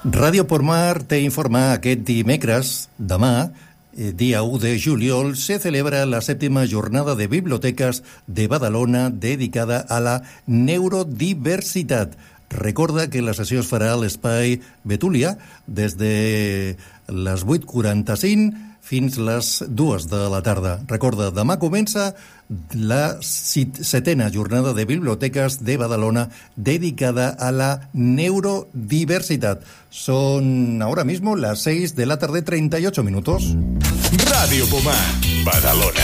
Ràdio Pormar te informa aquest dimecres, demà, dia 1 de juliol, se celebra la 7ª jornada de biblioteques de Badalona dedicada a la neurodiversitat. Recorda que la sessió es farà a l'espai Betúlia des de les 8:45 fins les 2 de la tarda. Recorda, demà comença la 7ª jornada de biblioteques de Badalona dedicada a la neurodiversidad. Son ahora mismo las 6 de la tarde, 38 minutos. Radio Pomar, Badalona.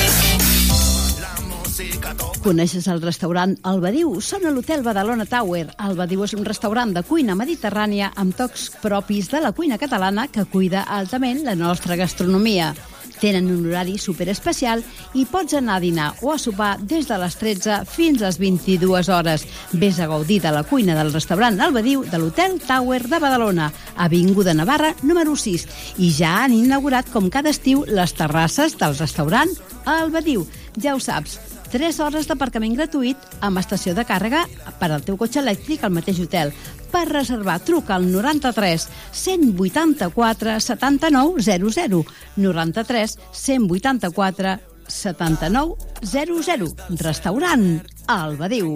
Coneixes el restaurant El Badiu? Són a l'Hotel Badalona Tower. El Badiu és un restaurant de cuina mediterrània amb tocs propis de la cuina catalana que cuida altament la nostra gastronomia. Tenen un horari superespecial i pots anar a dinar o a sopar des de les 13 fins a les 22 hores. Vés a gaudir de la cuina del restaurant El Badiu de l'Hotel Tower de Badalona, Avinguda Navarra, número 6. I ja han inaugurat, com cada estiu, les terrasses del restaurant El Badiu. Ja ho saps, 3 hores d'aparcament gratuït amb estació de càrrega per al teu cotxe elèctric al mateix hotel. Per reservar, truca al 93 184 79 00. 93 184 79 00. Restaurant El Badiu.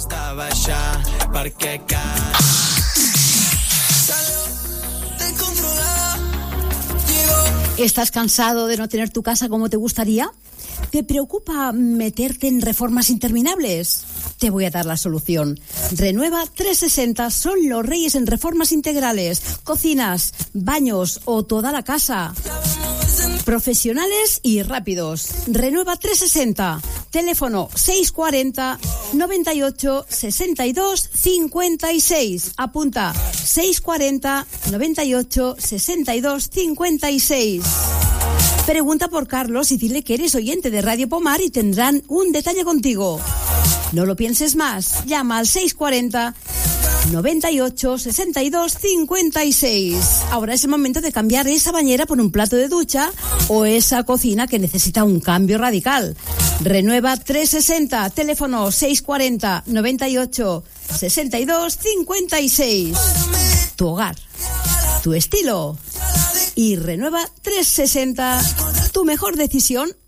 ¿Estás cansado de no tener tu casa como te gustaría? ¿Te preocupa meterte en reformas interminables? Te voy a dar la solución. Renueva 360 son los reyes en reformas integrales, cocinas, baños o toda la casa. Profesionales y rápidos. Renueva 360. Teléfono 640 98 62 56. Apunta 640 98 62 56. Pregunta por Carlos y dile que eres oyente de Radio Pomar y tendrán un detalle contigo. No lo pienses más. Llama al 640 98 62 56. Ahora es el momento de cambiar esa bañera por un plato de ducha o esa cocina que necesita un cambio radical. Renueva 360, teléfono 640 98 62 56. Tu hogar, tu estilo. Y Renueva 360, tu mejor decisión